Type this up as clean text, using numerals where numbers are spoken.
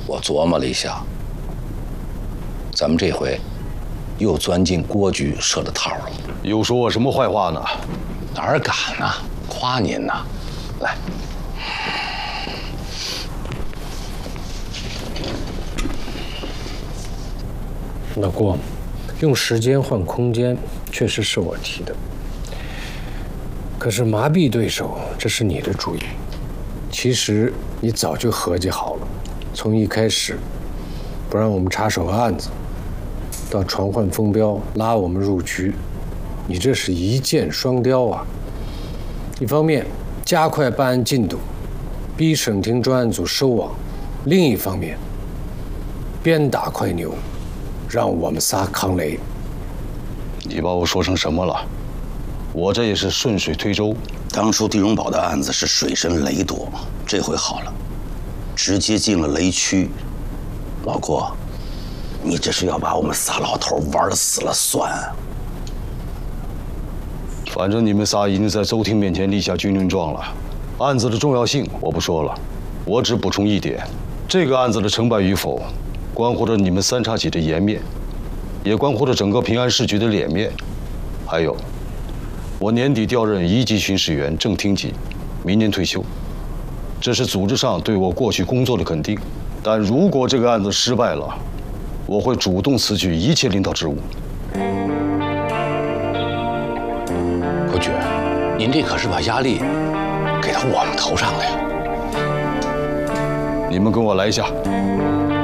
我琢磨了一下，咱们这回又钻进郭局设的套了。 又说我什么坏话呢？ 哪儿敢呢？夸您呢。来， 老郭，用时间换空间，确实是我提的。可是麻痹对手，这是你的主意。其实你早就合计好了，从一开始不让我们插手案子，到传唤风标拉我们入局，你这是一箭双雕啊！一方面加快办案进度，逼省厅专案组收网；另一方面鞭打快牛，让我们仨扛雷。 你把我说成什么了？我这也是顺水推舟。 当初地荣宝的案子是水深雷多，这回好了，直接进了雷区。老郭，你这是要把我们仨老头玩死了算啊！ 反正你们仨已经在周庭面前立下军令状了，案子的重要性我不说了，我只补充一点：这个案子的成败与否，关乎着你们三叉戟的颜面，也关乎着整个平安市局的脸面。还有，我年底调任1级巡视员正厅级，明年退休，这是组织上对我过去工作的肯定。但如果这个案子失败了，我会主动辞去一切领导职务。 郭局，您这可是把压力给到我们头上了呀！ 你们跟我来一下。